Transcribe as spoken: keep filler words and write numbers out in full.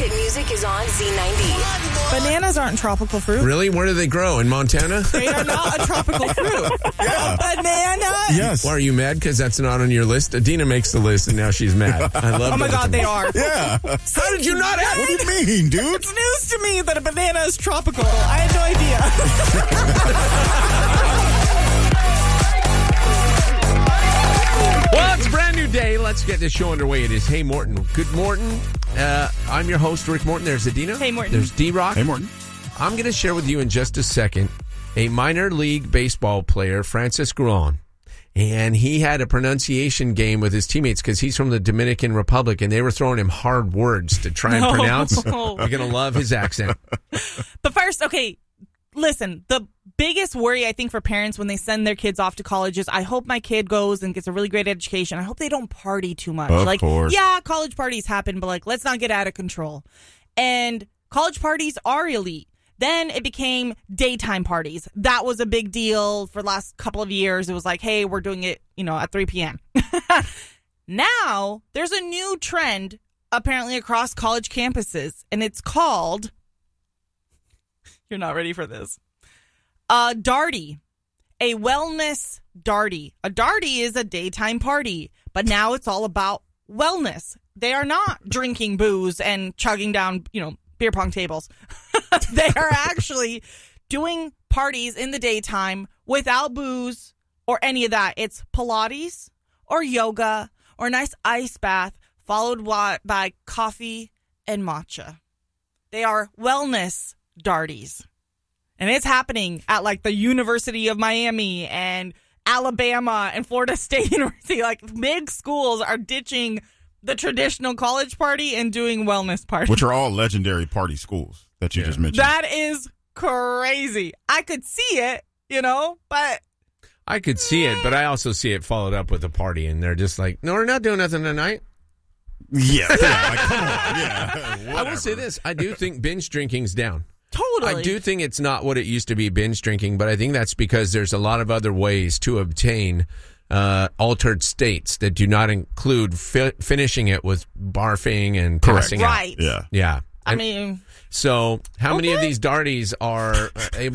hit music is on Z ninety. Bananas aren't tropical fruit. Really? Where do they grow? In Montana? They are not a tropical fruit. Yeah. A banana? Yes. Why are you mad? Because that's not on your list? Adina makes the list, and now she's mad. I love Oh my God, they are. Yeah. How did you not have What do you mean, dude? It's news to me that a banana is tropical. I had no idea. Well, it's a brand new day. Let's get this show underway. It is Hey Morton. Good Morton. Uh, I'm your host, Rick Morton. There's Adina. Hey, Morton. There's D-Rock. Hey, Morton. I'm going to share with you in just a second a minor league baseball player, Francis Grullon. And he had a pronunciation game with his teammates because he's from the Dominican Republic, and they were throwing him hard words to try and No. pronounce. You're going to love his accent. But first, okay, listen, the biggest worry I think for parents when they send their kids off to college is I hope my kid goes and gets a really great education. I hope they don't party too much. Of like, course. yeah, college parties happen, but like, let's not get out of control. And college parties are elite. Then it became daytime parties. That was a big deal for the last couple of years. It was like, hey, we're doing it, you know, at three p.m. Now, there's a new trend apparently across college campuses, and it's called, you're not ready for this, a darty, a wellness darty. A darty is a daytime party, but now it's all about wellness. They are not drinking booze and chugging down, you know, beer pong tables. They are actually doing parties in the daytime without booze or any of that. It's Pilates or yoga or a nice ice bath followed by coffee and matcha. They are wellness darties. And it's happening at like the University of Miami and Alabama and Florida State University. Like big schools are ditching the traditional college party and doing wellness parties. Which are all legendary party schools that you Yeah. just mentioned. That is crazy. I could see it, you know, but I could see it, but I also see it followed up with a party, and they're just like, no, we're not doing nothing tonight. yeah. yeah like, come on. Yeah. I will say this. I do think binge drinking's down. totally. I do think it's not what it used to be, binge drinking, but I think that's because there's a lot of other ways to obtain uh, altered states that do not include fi- finishing it with barfing and Correct. passing out. Right. Yeah. Yeah. I And mean, so how many of Okay. these darties are uh, able